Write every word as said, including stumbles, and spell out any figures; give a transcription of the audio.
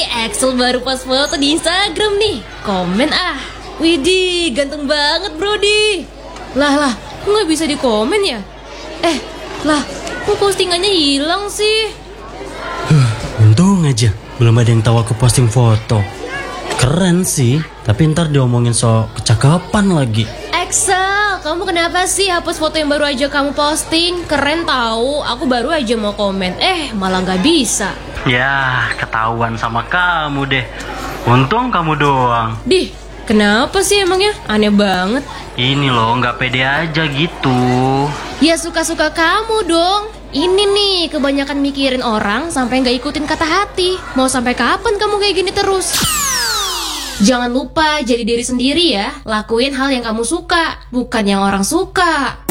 Axel baru post foto di Instagram nih. Komen ah. Widih, ganteng banget Brody. Lah lah, kok gak bisa di komen ya? Eh, lah, kok postingannya hilang sih? Huh, untung aja belum ada yang tahu aku posting foto. Keren sih, tapi ntar diomongin soal kecakapan lagi. Axel, kamu kenapa sih hapus foto yang baru aja kamu posting? Keren tahu, aku baru aja mau komen. Eh, malah gak bisa. Ya, ketahuan sama kamu deh. Untung kamu doang. Dih, kenapa sih emangnya? Aneh banget. Ini loh, gak pede aja gitu. Ya suka-suka kamu dong. Ini nih, kebanyakan mikirin orang sampai gak ikutin kata hati. Mau sampai kapan kamu kayak gini terus? Jangan lupa jadi diri sendiri ya. Lakuin hal yang kamu suka, bukan yang orang suka.